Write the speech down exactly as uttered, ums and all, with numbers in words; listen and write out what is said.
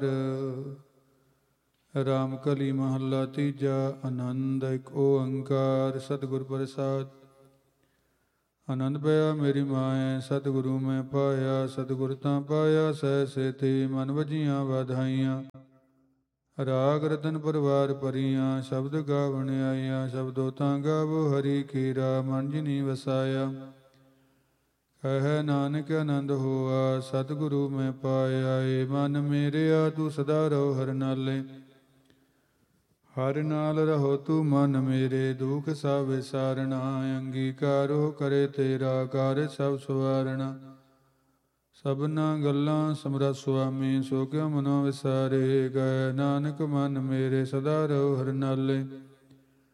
ਰਾਮ ਕਲੀ ਮਹੱਲਾ ਤੀਜਾ। ਆਨੰਦ ਇੱਕ ਓੰਕਾਰ ਸਤਿਗੁਰ ਪ੍ਰਸਾਦ। ਆਨੰਦ ਪਿਆ ਮੇਰੀ ਮਾਏ ਸਤਿਗੁਰੂ ਮੈਂ ਪਾਇਆ, ਸਤਿਗੁਰ ਤਾਂ ਪਾਇਆ ਸਹਿ ਸੇਤੀ ਮਨ ਵਜੀਆਂ ਵਾਧਾਈਆਂ। ਰਾਗ ਰਤਨ ਪਰਿਵਾਰ ਭਰੀਆਂ ਸ਼ਬਦ ਗਾਵਣ ਆਈਆਂ, ਸ਼ਬਦੋ ਤਾਂ ਗਾਵੋ ਹਰੀ ਕੀਰਾ ਮਨ ਜਿਨੀ ਵਸਾਇਆ। ਕਹਿ ਨਾਨਕ ਆਨੰਦ ਹੋਆ ਸਤਿਗੁਰੂ ਮੈਂ ਪਾਇਆ, ਏ ਮਨ ਮੇਰਿਆ ਤੂੰ ਸਦਾ ਰਹੋ ਹਰਿ ਨਾਲੇ। ਹਰਿ ਨਾਲ ਰਹੋ ਤੂੰ ਮਨ ਮੇਰੇ, ਦੁਖ ਸਭ ਵਿਸਾਰਣਾ। ਅੰਗੀਕਾਰੋ ਕਰੇ ਤੇਰਾ ਕਾਰਜ ਸਭ ਸਵਾਰਣਾ। ਸਭਨਾ ਗੱਲਾਂ ਸਮਰੱਥ ਸੁਆਮੀ, ਸੋ ਕਿਉ ਮਨੋ ਵਿਸਾਰੇ। ਗਏ ਨਾਨਕ ਮਨ ਮੇਰੇ ਸਦਾ ਰਹੋ ਹਰਿ ਨਾਲੇ।